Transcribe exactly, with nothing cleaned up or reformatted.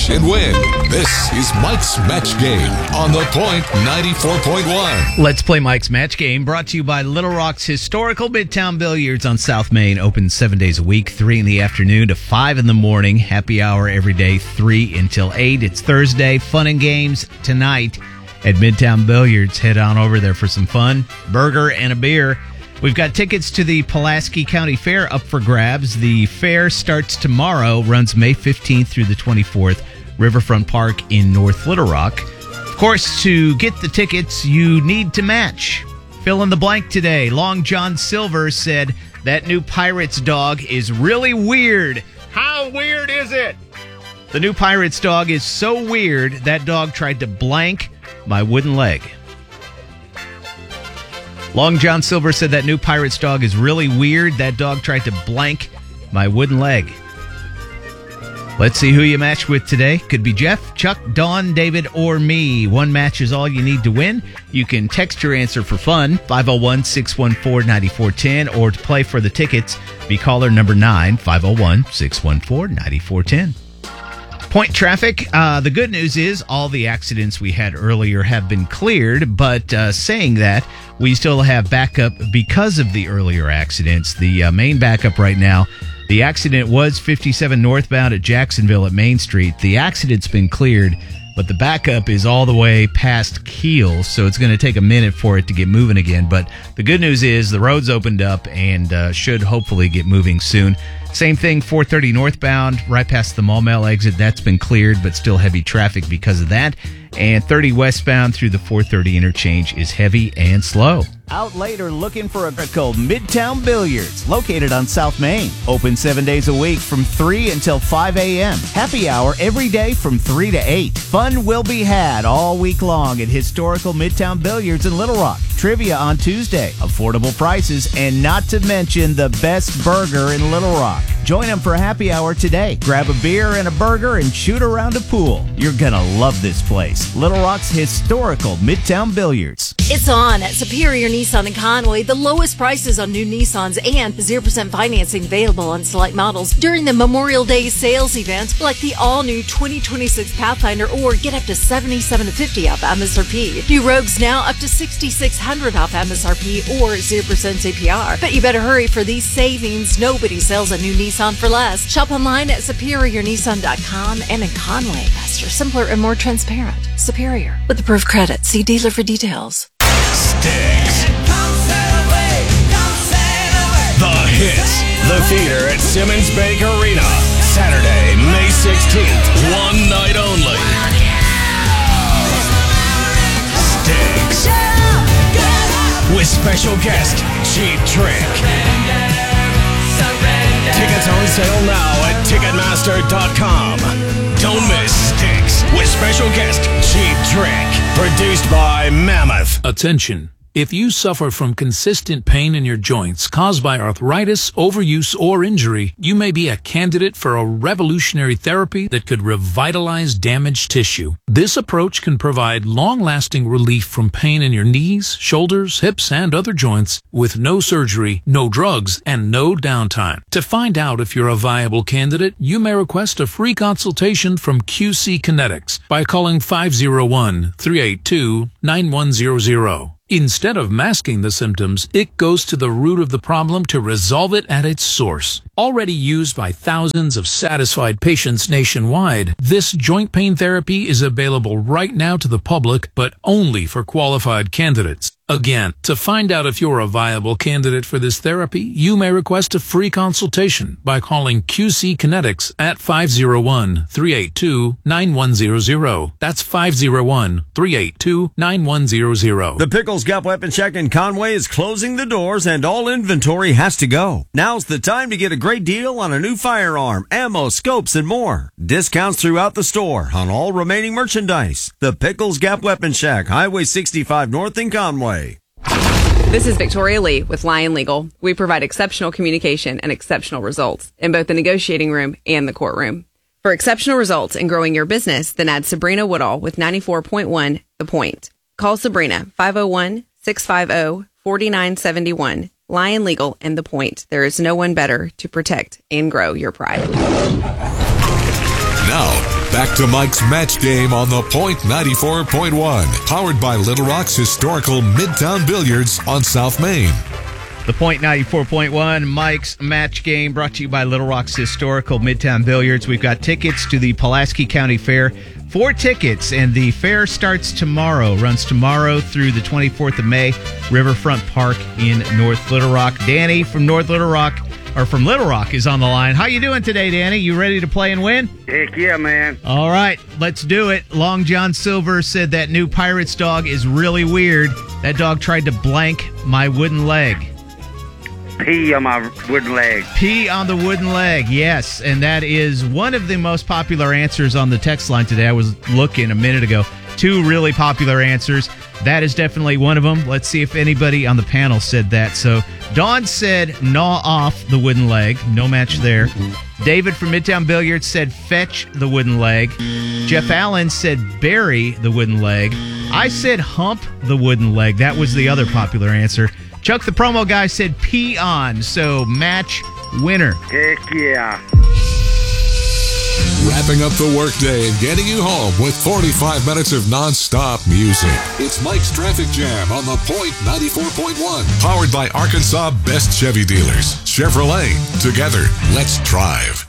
match and win. This is Mike's Match Game on The Point ninety-four point one. Let's play Mike's Match Game, brought to you by Little Rock's historical Midtown Billiards on South Main. Open seven days a week, three in the afternoon to five in the morning. Happy hour every day, three until eight. It's Thursday. Fun and games tonight at Midtown Billiards. Head on over there for some fun. Burger and a beer. We've got tickets to the Pulaski County Fair up for grabs. The fair starts tomorrow, runs May fifteenth through the twenty-fourth, Riverfront Park in North Little Rock. Of course, to get the tickets, you need to match. Fill in the blank today. Long John Silver said, that new Pirates dog is really weird. How weird is it? The new Pirates dog is so weird, that dog tried to blank my wooden leg. Long John Silver said that new Pirates dog is really weird. That dog tried to blank my wooden leg. Let's see who you match with today. Could be Jeff, Chuck, Dawn, David, or me. One match is all you need to win. You can text your answer for fun, five oh one, six one four, nine four one oh, or to play for the tickets, be caller number nine, five oh one, six one four, nine four one oh. Point traffic. Uh, the good news is all the accidents we had earlier have been cleared, but uh, saying that, we still have backup because of the earlier accidents. The uh, main backup right now, the accident was fifty-seven northbound at Jacksonville at Main Street. The accident's been cleared, but the backup is all the way past Kiel, so it's going to take a minute for it to get moving again. But the good news is the road's opened up and uh, should hopefully get moving soon. Same thing, four thirty northbound, right past the Maumelle exit. That's been cleared, but still heavy traffic because of that. And thirty westbound through the four thirty interchange is heavy and slow. Out later looking for a called Midtown Billiards, located on South Main. Open seven days a week from three until five a.m. Happy hour every day from three to eight. Fun will be had all week long at historical Midtown Billiards in Little Rock. Trivia on Tuesday, affordable prices, and not to mention the best burger in Little Rock. Join them for a happy hour today. Grab a beer and a burger and shoot around a pool. You're gonna love this place. Little Rock's historical Midtown Billiards. It's on at Superior Nissan in Conway. The lowest prices on new Nissans and zero percent financing available on select models during the Memorial Day sales event, like the all-new twenty twenty-six Pathfinder, or get up to seventy-seven to fifty off M S R P. New Rogues now up to sixty-six hundred off M S R P or zero percent A P R. But you better hurry for these savings. Nobody sells a new Nissan for less. Shop online at superior nissan dot com and in Conway. Faster, simpler, and more transparent. Superior. With approved credit. See dealer for details. Sticks. The Hits. The Theater at Simmons Bank Arena. Saturday, May sixteenth. One night only. Sticks. With special guest, Cheap Trick. Tickets on sale now at ticketmaster dot com. Don't miss Sticks with special guest Cheap Trick. Produced by Mammoth. Attention. If you suffer from consistent pain in your joints caused by arthritis, overuse, or injury, you may be a candidate for a revolutionary therapy that could revitalize damaged tissue. This approach can provide long-lasting relief from pain in your knees, shoulders, hips, and other joints with no surgery, no drugs, and no downtime. To find out if you're a viable candidate, you may request a free consultation from Q C Kinetics by calling five oh one, three eight two, nine one zero zero. Instead of masking the symptoms, it goes to the root of the problem to resolve it at its source. Already used by thousands of satisfied patients nationwide, this joint pain therapy is available right now to the public, but only for qualified candidates. Again, to find out if you're a viable candidate for this therapy, you may request a free consultation by calling Q C Kinetics at five oh one, three eight two, nine one zero zero. That's five oh one, three eight two, nine one zero zero. The Pickles Gap Weapon Shack in Conway is closing the doors and all inventory has to go. Now's the time to get a great deal on a new firearm, ammo, scopes, and more. Discounts throughout the store on all remaining merchandise. The Pickles Gap Weapon Shack, Highway sixty-five North in Conway. This is Victoria Lee with Lion Legal. We provide exceptional communication and exceptional results in both the negotiating room and the courtroom. For exceptional results in growing your business, then add Sabrina Woodall with ninety-four point one The Point. Call Sabrina, five oh one, six five oh, four nine seven one. Lion Legal and The Point. There is no one better to protect and grow your pride. Now, back to Mike's Match Game on the Point ninety-four point one. Powered by Little Rock's historical Midtown Billiards on South Main. The Point ninety-four point one Mike's Match Game brought to you by Little Rock's historical Midtown Billiards. We've got tickets to the Pulaski County Fair. Four tickets, and the fair starts tomorrow. Runs tomorrow through the twenty-fourth of May. Riverfront Park in North Little Rock. Danny from North Little Rock, or from Little Rock, is on the line. How you doing today, Danny? You ready to play and win? Heck yeah, man. All right, let's do it. Long John Silver said that new Pirates dog is really weird. That dog tried to blank my wooden leg. Pee on my wooden leg. Pee on the wooden leg, yes. And that is one of the most popular answers on the text line today. I was looking a minute ago. Two really popular answers. That is definitely one of them. Let's see if anybody on the panel said that. So Dawn said gnaw off the wooden leg. No match there. David from Midtown Billiards said fetch the wooden leg. Jeff Allen said bury the wooden leg. I said hump the wooden leg. That was the other popular answer. Chuck the promo guy said pee on. So match winner. Heck yeah. Wrapping up the workday and getting you home with forty-five minutes of non-stop music. It's Mike's Traffic Jam on the Point ninety-four point one. Powered by Arkansas Best Chevy Dealers. Chevrolet. Together, let's drive.